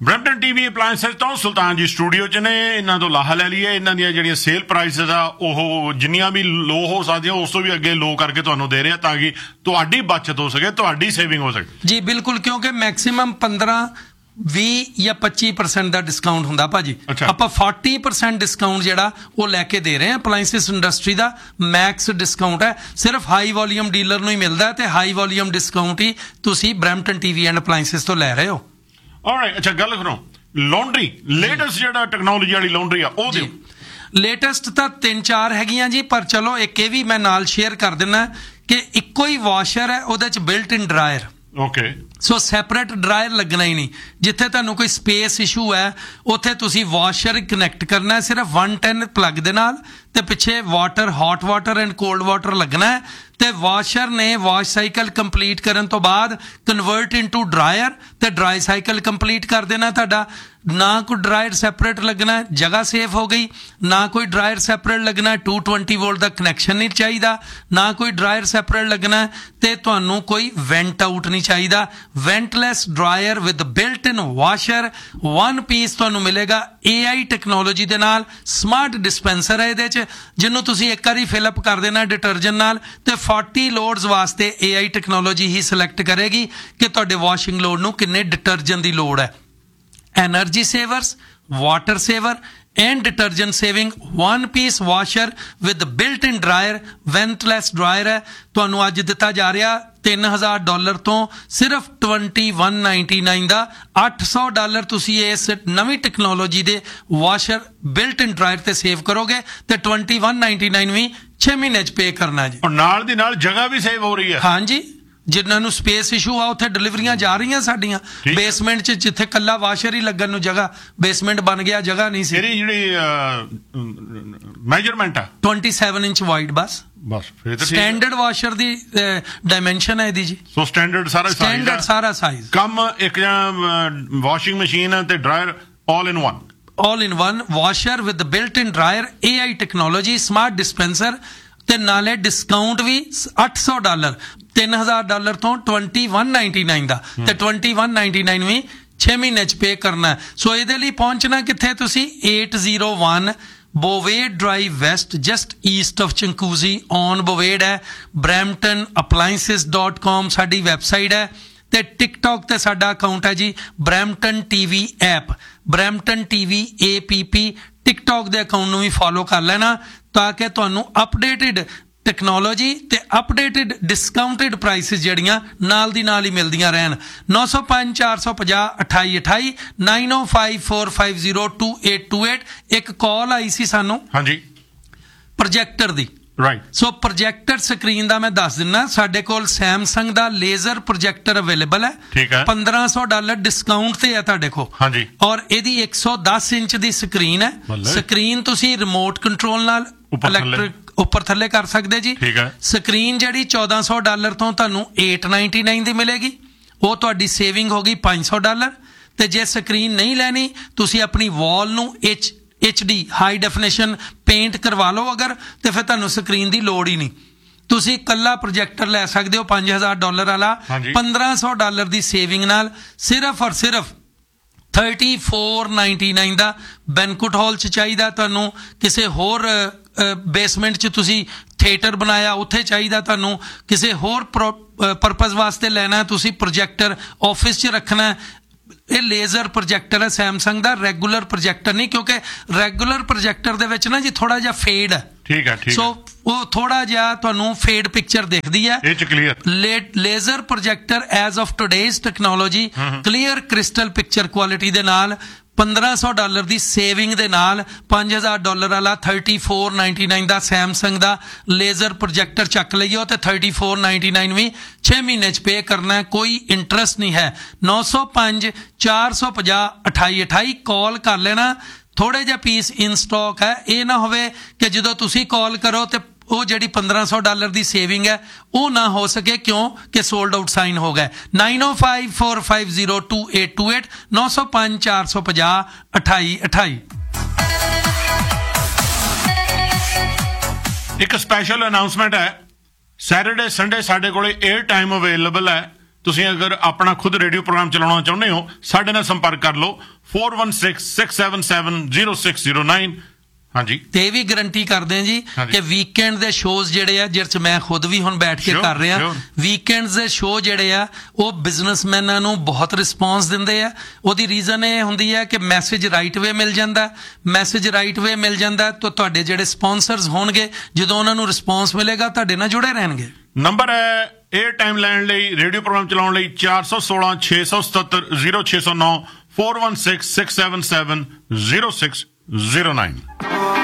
Brampton TV ਅਪਲਾਇੰਸਸ ਤੋਂ ਸੁਲਤਾਨ ਜੀ studio 'ਚ ਨੇ। ਇਹਨਾਂ ਤੋਂ ਲਾਹਾ ਲੈ ਲਈਏ। ਇਹਨਾਂ ਦੀਆਂ ਜਿਹੜੀਆਂ ਸੇਲ ਪ੍ਰਾਈਸਿਸ ਆ ਉਹ ਜਿੰਨੀਆਂ ਵੀ ਲੋ ਹੋ ਸਕਦੀਆਂ ਉਸ ਤੋਂ ਵੀ ਅੱਗੇ ਲੋ ਕਰਕੇ ਤੁਹਾਨੂੰ ਦੇ ਰਹੇ ਆ ਤਾਂ ਕਿ ਤੁਹਾਡੀ ਬਚਤ ਹੋ ਸਕੇ, ਤੁਹਾਡੀ ਸੇਵਿੰਗ ਹੋ ਸਕੇ। ਜੀ ਬਿਲਕੁਲ, ਕਿਉਂਕਿ ਮੈਕਸਿਮਮ 15, 20 ਜਾਂ 25% ਦਾ ਡਿਸਕਾਊਂਟ ਹੁੰਦਾ ਭਾਜੀ। ਆਪਾਂ 40% ਡਿਸਕਾਊਂਟ ਜਿਹੜਾ ਉਹ ਲੈ ਕੇ ਦੇ ਰਹੇ ਹਾਂ। ਅਪਲਾਇੰਸਿਸ ਇੰਡਸਟਰੀ ਦਾ ਮੈਕਸ ਡਿਸਕਾਊਂਟ ਹੈ, ਸਿਰਫ ਹਾਈ ਵੋਲੀਅਮ ਡੀਲਰ ਨੂੰ ਹੀ ਮਿਲਦਾ ਤੇ ਹਾਈ ਵੋਲੀਅਮ ਡਿਸਕਾਊਂਟ ਹੀ ਤੁਸੀਂ ਬਰੈਂਪਟਨ ਟੀਵੀ ਐਂਡ ਅਪਲਾਇੰਸਿਸ ਤੋਂ ਲੈ ਰਹੇ ਹੋ। ਆਲਰਾਈਟ, ਅੱਛਾ ਗੱਲ ਕਰੋ ਲਾਂਡਰੀ, ਲੇਟੈਸਟ ਜਿਹੜਾ ਟੈਕਨੋਲੋਜੀ ਵਾਲੀ ਲਾਂਡਰੀ ਆ ਉਹ ਦਿਓ। ਲੇਟੈਸਟ ਤਾਂ 3-4 ਹੈਗੀਆਂ ਜੀ, ਪਰ ਚਲੋ ਇੱਕ ਇਹ ਵੀ ਮੈਂ ਨਾਲ ਸ਼ੇਅਰ ਕਰ ਦਿੰਦਾ ਕਿ ਇੱਕੋ ਹੀ ਵਾਸ਼ਰ ਹੈ, ਉਹਦੇ 'ਚ ਬਿਲਟ ਇਨ ਡਰਾਇਰ। ਓਕੇ, ਸੋ ਸੈਪਰੇਟ ਡਰਾਇਰ ਲੱਗਣਾ ਹੀ ਨਹੀਂ। ਜਿੱਥੇ ਤੁਹਾਨੂੰ ਕੋਈ ਸਪੇਸ ਇਸ਼ੂ ਹੈ ਉੱਥੇ ਤੁਸੀਂ ਵਾਸ਼ਰ ਕਨੈਕਟ ਕਰਨਾ ਸਿਰਫ 110 ਪਲੱਗ ਦੇ ਨਾਲ, ਤੇ ਪਿੱਛੇ water, hot water and cold water ਲੱਗਣਾ ਹੈ, ਤੇ ਵਾਸ਼ਰ ਨੇ ਵਾਸ਼ ਸਾਈਕਲ ਕੰਪਲੀਟ ਕਰਨ ਤੋਂ ਬਾਅਦ ਕਨਵਰਟ ਇਨਟੂ ਡਰਾਇਰ ਤੇ ਡਰਾਈ ਸਾਈਕਲ ਕੰਪਲੀਟ ਕਰ ਦੇਣਾ ਤੁਹਾਡਾ। ਨਾ ਕੋਈ ਡਰਾਇਰ ਸੈਪਰੇਟ ਲੱਗਣਾ, ਜਗ੍ਹਾ ਸੇਫ ਹੋ ਗਈ। ਨਾ ਕੋਈ ਡਰਾਇਰ ਸੈਪਰੇਟ ਲੱਗਣਾ, 220 ਵੋਲਟ ਦਾ ਕਨੈਕਸ਼ਨ ਨਹੀਂ ਚਾਹੀਦਾ। ਨਾ ਕੋਈ ਡਰਾਇਰ ਸੈਪਰੇਟ ਲੱਗਣਾ ਤੇ ਤੁਹਾਨੂੰ ਕੋਈ ਵੈਂਟ ਆਊਟ ਨਹੀਂ ਚਾਹੀਦਾ। ਵੈਂਟਲੈਸ dryer with built in washer, 1 piece ਤੁਹਾਨੂੰ ਮਿਲੇਗਾ AI ਟੈਕਨੋਲੋਜੀ ਦੇ ਨਾਲ। ਸਮਾਰਟ ਡਿਸਪੈਂਸਰ ਹੈ ਇਹਦੇ 'ਚ, ਜਿਹਨੂੰ ਤੁਸੀਂ ਇੱਕ ਵਾਰੀ ਫਿਲਅਪ ਕਰ ਦੇਣਾ ਡਿਟਰਜੈਂਟ ਨਾਲ, ਤੇ 40 ਲੋਡਸ ਵਾਸਤੇ AI ਟੈਕਨੋਲੋਜੀ ਹੀ ਸਿਲੈਕਟ ਕਰੇਗੀ ਕਿ ਤੁਹਾਡੇ ਵਾਸ਼ਿੰਗ ਲੋਡ ਨੂੰ ਕਿੰਨੇ ਡਿਟਰਜੈਂਟ ਦੀ ਲੋੜ ਹੈ। Energy सेवर्स, water saver and detergent saving, 1 piece washer with built in dryer, वेंटलैस dryer है। ਤੁਹਾਨੂੰ ਅੱਜ ਦਿੱਤਾ ਜਾ ਰਿਹਾ $3000 ਤੋਂ ਸਿਰਫ $2199 ਦਾ। $800 ਤੁਸੀਂ ਇਸ ਨਵੀਂ ਟੈਕਨੋਲੋਜੀ ਦੇ ਵਾਸ਼ਰ ਬਿਲਟ ਇਨ ਡਰਾਇਰ ਤੇ ਸੇਵ ਕਰੋਗੇ ਤੇ $2199 ਵੀ 6 ਮਹੀਨੇ 'ਚ ਪੇ ਕਰਨਾ ਜੀ। ਔਰ ਨਾਲ ਦੀ ਨਾਲ ਜਗ੍ਹਾ ਵੀ ਸੇਵ ਹੋ ਰਹੀ ਹੈ। ਹਾਂਜੀ, ਜਿਨ੍ਹਾਂ ਨੂੰ ਸਪੇਸ ਇਸ਼ੂ ਆ ਉੱਥੇ ਡਿਲੀਵਰੀਆਂ ਜਾ ਰਹੀਆਂ ਸਾਡੀਆਂ। ਬੇਸਮੈਂਟ 'ਚ ਜਿੱਥੇ ਕੱਲਾ ਵਾਸ਼ਰ ਹੀ ਲੱਗਣ ਨੂੰ ਜਗ੍ਹਾ, ਬੇਸਮੈਂਟ ਬਣ ਗਿਆ, ਜਗ੍ਹਾ ਨਹੀਂ ਸੀ। ਜਿਹੜੀ ਮੈਜਰਮੈਂਟ ਆ 27 ਇੰਚ ਵਾਈਡ, ਬਸ ਫਿਰ ਸਟੈਂਡਰਡ ਵਾਸ਼ਰ ਦੀ ਡਾਇਮੈਂਸ਼ਨ ਹੈ ਇਹਦੀ ਜੀ। ਸੋ ਸਟੈਂਡਰਡ ਸਾਰਾ ਸਾਈਜ਼ ਕੰਮ ਇੱਕ ਵਾਸ਼ਿੰਗ ਮਸ਼ੀਨ ਤੇ dryer all in one washer with built in dryer, AI technology, smart dispenser ਤੇ ਨਾਲੇ ਡਿਸਕਾਊਂਟ ਵੀ $800, $3000 ਤੋਂ $2199 ਦਾ, ਤੇ $2199 ਵੀ 6 ਮਹੀਨੇ 'ਚ ਪੇ ਕਰਨਾ। ਸੋ ਇਹਦੇ ਲਈ ਪਹੁੰਚਣਾ ਕਿੱਥੇ ਤੁਸੀਂ? 801 ਬੋਵੇਡ drive West, just East of ਚੰਕੂਜ਼ੀ on ਬੋਵੇਡ ਹੈ। bramptonappliances.com ਸਾਡੀ ਵੈਬਸਾਈਟ ਹੈ, ਤੇ ਟਿਕਟੌਕ ਤੇ ਸਾਡਾ ਅਕਾਊਂਟ ਹੈ ਜੀ Brampton TV app, Brampton TV APP। TikTok ਦੇ ਅਕਾਊਂਟ ਨੂੰ ਵੀ ਫੋਲੋ ਕਰ ਲੈਣਾ ਤਾਂ ਕਿ ਤੁਹਾਨੂੰ ਅਪਡੇਟਿਡ ਟੈਕਨੋਲੋਜੀ ਤੇ ਅਪਡੇਟਿਡ ਡਿਸਕਾਊਂਟਡ ਪ੍ਰਾਈਸਿਸ ਜਿਹੜੀਆਂ ਨਾਲ ਦੀ ਨਾਲ ਹੀ ਮਿਲਦੀਆਂ ਰਹਿਣ। 905 450 2828, 905 450 2828। ਇੱਕ ਕਾਲ ਆਈ ਸੀ ਸਾਨੂੰ, ਹਾਂਜੀ, ਪ੍ਰੋਜੈਕਟਰ ਦੀ। ਰਾਈਟ, ਸੋ ਪ੍ਰੋਜੈਕਟਰ ਸਕਰੀਨ ਦਾ ਮੈਂ ਦੱਸ ਦਿੰਦਾ, ਸਾਡੇ ਕੋਲ ਸੈਮਸੰਗ ਦਾ ਲੇਜ਼ਰ ਪ੍ਰੋਜੈਕਟਰ ਅਵੇਲੇਬਲ ਹੈ। ਠੀਕ ਹੈ, $1500 ਡਿਸਕਾਊਂਟ ਤੇ ਹੈ ਤੁਹਾਡੇ ਕੋਲ। ਹਾਂਜੀ, ਔਰ ਇਹਦੀ 110 ਇੰਚ ਦੀ ਸਕਰੀਨ ਹੈ। ਸਕਰੀਨ ਤੁਸੀਂ ਰਿਮੋਟ ਕੰਟਰੋਲ ਨਾਲ ਇਲੈਕਟ੍ਰਿਕ ਉੱਪਰ ਥੱਲੇ ਕਰ ਸਕਦੇ ਜੀ। ਠੀਕ ਹੈ, ਸਕਰੀਨ ਜਿਹੜੀ $1400 ਤੋਂ ਤੁਹਾਨੂੰ $899 ਦੀ ਮਿਲੇਗੀ, ਉਹ ਤੁਹਾਡੀ ਸੇਵਿੰਗ ਹੋ ਗਈ $500। ਤੇ ਜੇ ਸਕਰੀਨ ਨਹੀਂ ਲੈਣੀ, ਤੁਸੀਂ ਆਪਣੀ ਵਾਲ ਨੂੰ HD ਹਾਈ ਡੈਫੀਨੇਸ਼ਨ ਪੇਂਟ ਕਰਵਾ ਲਓ ਅਗਰ, ਤੇ ਫਿਰ ਤੁਹਾਨੂੰ ਸਕਰੀਨ ਦੀ ਲੋੜ ਹੀ ਨਹੀਂ। ਤੁਸੀਂ ਕੱਲਾ ਪ੍ਰੋਜੈਕਟਰ ਲੈ ਸਕਦੇ ਹੋ $5000 ਵਾਲਾ। $1500 ਦੀ ਸੇਵਿੰਗ ਨਾਲ ਸਿਰਫ ਔਰ ਸਿਰਫ $3499 ਦਾ। ਬੈਨਕੁਟ ਹਾਲ 'ਚ ਚਾਹੀਦਾ ਤੁਹਾਨੂੰ, ਕਿਸੇ ਹੋਰ ਬੇਸਮੈਂਟ 'ਚ ਤੁਸੀਂ ਥੀਏਟਰ ਬਣਾਇਆ ਉੱਥੇ ਚਾਹੀਦਾ ਤੁਹਾਨੂੰ, ਕਿਸੇ ਹੋਰ ਪਰਪਸ ਵਾਸਤੇ ਲੈਣਾ ਤੁਸੀਂ ਪ੍ਰੋਜੈਕਟਰ, ਆਫਿਸ 'ਚ ਰੱਖਣਾ, ਇਹ ਲੇਜ਼ਰ ਪ੍ਰੋਜੈਕਟਰ ਹੈ ਸੈਮਸੰਗ ਦਾ, ਰੈਗੂਲਰ ਪ੍ਰੋਜੈਕਟਰ ਨਹੀਂ। ਕਿਉਂਕਿ ਰੈਗੂਲਰ ਪ੍ਰੋਜੈਕਟਰ ਦੇ ਵਿੱਚ ਨਾ ਜੀ ਥੋੜਾ ਜਿਹਾ ਫੇਡ ਹੈ। ਠੀਕ ਹੈ, ਸੋ ਉਹ ਥੋੜਾ ਜਿਹਾ ਤੁਹਾਨੂੰ ਫੇਡ ਪਿਕਚਰ ਦਿਖਦੀ ਹੈ। ਇਹ ਚ clear laser projector as of today's technology, clear crystal picture quality ਦੇ ਨਾਲ, $1500 ਦੀ ਸੇਵਿੰਗ ਦੇ ਨਾਲ, $5000 ਵਾਲਾ $3499 ਦਾ ਸੈਮਸੰਗ ਦਾ ਲੇਜ਼ਰ ਪ੍ਰੋਜੈਕਟਰ ਚੱਕ ਲਈਓ ਤੇ $3499 ਵੀ 6 ਮਹੀਨੇ 'ਚ ਪੇ ਕਰਨਾ। ਕੋਈ ਇੰਟਰਸਟ ਨਹੀਂ ਹੈ। 905 450 2828 ਕਾਲ ਕਰ ਲੈਣਾ। ਥੋੜੇ ਜਿਹਾ ਪੀਸ ਇਨ ਸਟਾਕ ਹੈ, ਇਹ ਨਾ ਹੋਵੇ ਕਿ ਜਦੋਂ ਤੁਸੀਂ ਕਾਲ ਕਰੋ ਤੇ ਉਹ ਜਿਹੜੀ $1500 ਦੀ ਸੇਵਿੰਗ ਹੈ ਉਹ ਨਾ ਹੋ ਸਕੇ, ਕਿਉਂ ਕਿ ਸੋਲਡ ਆਊਟ ਸਾਈਨ ਹੋ ਗਏ। 905 450 2828, 905 450 2828। ਇੱਕ ਸਪੈਸ਼ਲ ਅਨਾਉਂਸਮੈਂਟ ਹੈ, ਸੈਟਰਡੇ ਸੰਡੇ ਸਾਡੇ ਕੋਲੇ 에ਅਰ ਟਾਈਮ ਅਵੇਲੇਬਲ ਹੈ ਤੁਸੀਂ ਅਗਰ ਆਪਣਾ ਖੁਦ ਰੇਡੀਓ ਪ੍ਰੋਗਰਾਮ ਚਲਾਉਣਾ ਚਾਹੁੰਦੇ ਹੋ ਸਾਡੇ ਨਾਲ ਸੰਪਰਕ ਕਰ ਲਓ 4166770609 ਹਾਂਜੀ ਤੇ ਇਹ ਵੀ ਗਾਰੰਟੀ ਕਰਦੇ ਹਾਂ ਜੀ ਕਿ ਵੀਕਐਂਡ ਦੇ ਸ਼ੋਜ਼ ਜਿਹੜੇ ਆ ਜਿਹਦੇ ਚ ਮੈਂ ਖੁਦ ਵੀ ਹੁਣ ਬੈਠ ਕੇ ਕਰ ਰਿਹਾ ਵੀਕਐਂਡਸ ਦੇ ਸ਼ੋਅ ਜਿਹੜੇ ਆ ਉਹ ਬਿਜ਼ਨਸਮੈਨਾਂ ਨੂੰ ਬਹੁਤ ਰਿਸਪੌਂਸ ਦਿੰਦੇ ਆ ਉਹਦੀ ਰੀਜ਼ਨ ਇਹ ਹੁੰਦੀ ਹੈ ਕਿ ਮੈਸੇਜ ਰਾਈਟ ਵੇ ਮਿਲ ਜਾਂਦਾ ਤਾਂ ਤੁਹਾਡੇ ਜਿਹੜੇ ਸਪਾਂਸਰਸ ਹੋਣਗੇ ਜਦੋਂ ਉਹਨਾਂ ਨੂੰ ਰਿਸਪੌਂਸ ਮਿਲੇਗਾ ਤੁਹਾਡੇ ਨਾਲ ਜੁੜੇ ਰਹਿਣਗੇ ਨੰਬਰ ਹੈ 에ਅਰ ਟਾਈਮ ਲੈਣ ਲਈ ਰੇਡੀਓ ਪ੍ਰੋਗਰਾਮ ਚਲਾਉਣ ਲਈ 416 677 0609 416677 0609